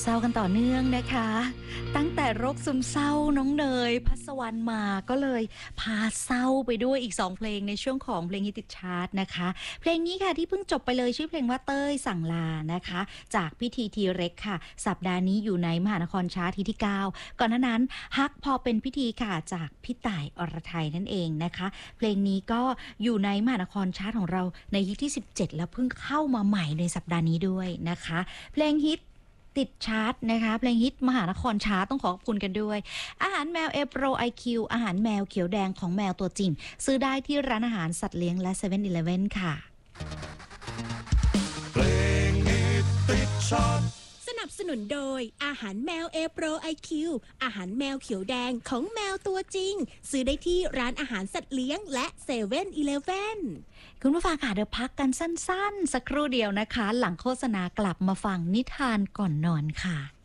เศร้ากันต่อเนื่องนะคะตั้งแต่โรคซึมเศร้าน้องเนยพัสวรรณมาก็เลยพาเศร้าไปด้วยอีก2เพลงในช่วงของเพลงฮิตติดชาร์ตนะคะเพลงนี้ค่ะที่เพิ่งจบไปเลยชื่อเพลงว่าเต้ยสั่งลานะคะจากพิธีทีเร็กค่ะสัปดาห์นี้อยู่ในมหานครชาร์ตที่9ก่อนหน้านั้นฮักพอเป็นพิธีค่ะจากพี่ต่ายอรไทยนั่นเองนะคะเพลงนี้ก็อยู่ในมหานครชาร์ตของเราในฮิตที่17แล้วเพิ่งเข้ามาใหม่ในสัปดาห์นี้ด้วยนะคะเพลงฮิตติดชาร์ตนะคะเพลงฮิตมหานครชาร์ตต้องขอบคุณกันด้วยอาหารแมวเอโปรไอคิวอาหารแมวเขียวแดงของแมวตัวจริงซื้อได้ที่ร้านอาหารสัตว์เลี้ยงและ7-Eleven ค่ะเพลงฮิตติดชาร์ตสนับสนุนโดยอาหารแมวเอโปรไอคิวอาหารแมวเขียวแดงของแมวตัวจริงซื้อได้ที่ร้านอาหารสัตว์เลี้ยงและ7-Eleven คุณผู้ฟังค่ะเดี๋ยวพักกันสั้นๆสักครู่เดียวนะคะหลังโฆษณากลับมาฟังนิทานก่อนนอนค่ะ